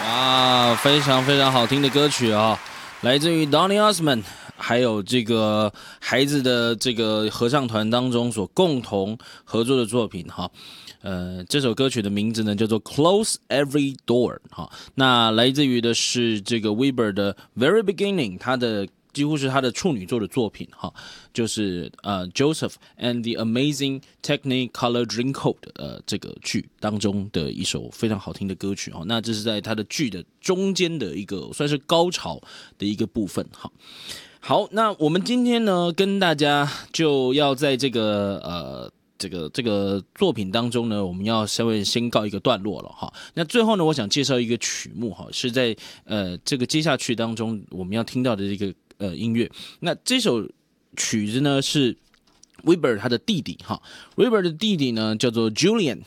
啊，非常非常好听的歌曲啊，来自于 Donny Osmond， 还有这个孩子的这个合唱团当中所共同合作的作品哈。这首歌曲的名字呢叫做 Close Every Door 哈，那来自于的是这个 Weber 的 Very Beginning， 他的几乎是他的处女作的作品哈，就是Joseph and the Amazing Technicolor Dreamcoat 这个剧当中的一首非常好听的歌曲哈，那这是在他的剧的中间的一个算是高潮的一个部分哈。好，那我们今天呢跟大家就要在这个这个作品当中呢，我们要稍微先告一个段落了哈。那最后呢，我想介绍一个曲目哈，是在这个接下去当中我们要听到的这个音乐。那这首曲子呢是 Weber 他的弟弟哈 ，Weber 的弟弟呢叫做 Julian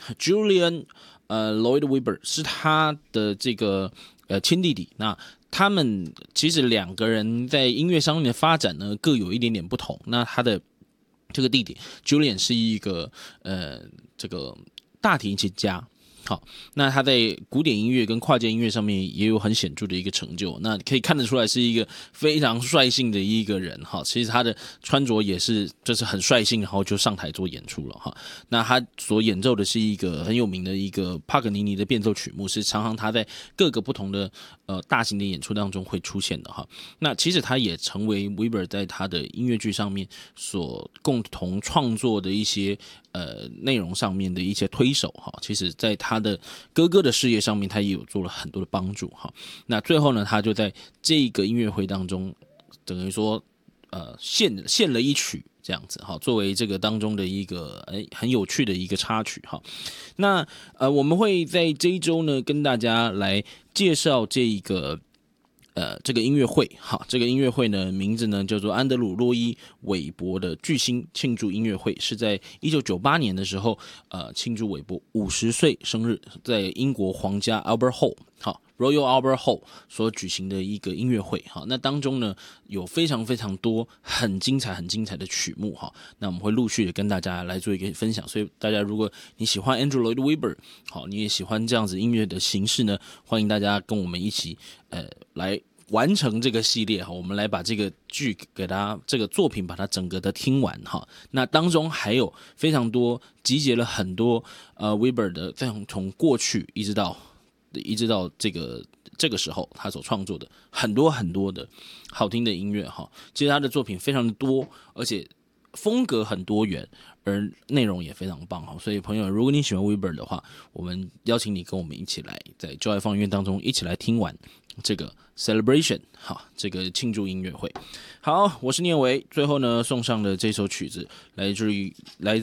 Lloyd Webber 是他的这个亲弟弟。那他们其实两个人在音乐上面的发展呢各有一点点不同。那他的这个弟弟 Julian 是一个这个大提琴家，好，那他在古典音乐跟跨界音乐上面也有很显著的一个成就，那可以看得出来是一个非常率性的一个人哈。其实他的穿着也是就是很率性，然后就上台做演出了哈。那他所演奏的是一个很有名的一个帕格尼尼的变奏曲目，是常常他在各个不同的大型的演出当中会出现的哈。那其实他也成为 Weber 在他的音乐剧上面所共同创作的一些内容上面的一些推手哈。其实在他的哥哥的事业上面，他也有做了很多的帮助哈。那最后呢，他就在这个音乐会当中，等于说献了一曲这样子哈，作为这个当中的一个很有趣的一个插曲哈。那我们会在这一周呢跟大家来介绍这个音乐会哈，这个音乐会呢名字呢叫做安德鲁洛伊韦伯的巨星庆祝音乐会，是在1998年的时候庆祝韦伯50岁生日，在英国皇家 Albert Hall 好 Royal Albert Hall 所举行的一个音乐会哈。那当中呢有非常非常多很精彩的曲目哈，那我们会陆续的跟大家来做一个分享。所以大家如果你喜欢 Andrew Lloyd Webber 好，你也喜欢这样子音乐的形式呢，欢迎大家跟我们一起来完成这个系列哈，我们来把这个剧给它这个作品把它整个的听完哈。那当中还有非常多集结了很多Weber 的从过去一直到这个时候他所创作的很多很多的好听的音乐哈。其实他的作品非常的多，而且风格很多元，而内容也非常棒哈。所以朋友，如果你喜欢 Weber 的话，我们邀请你跟我们一起来在就爱放音乐当中一起来听完这个 Celebration 好，这个庆祝音乐会。好，我是聂维，最后呢送上的这首曲子来自于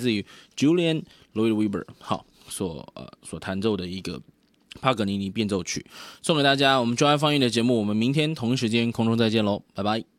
Julian Lloyd Webber 好所弹奏的一个帕格尼尼变奏曲，送给大家。我们就爱放音乐的节目，我们明天同一时间空中再见喽，拜拜。